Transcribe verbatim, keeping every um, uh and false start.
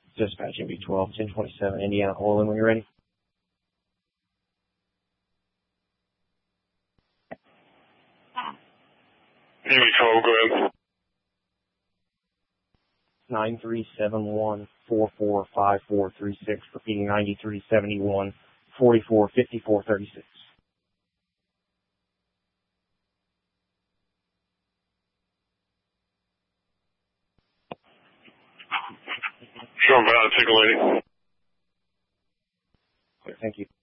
Dispatch M B twelve, ten twenty-seven, Indiana, Orland, when you're ready. M B twelve, go ahead. nine three seven one, four four five four three six, repeating nine three seven one, four four five four three six. Show about articulating. Thank you.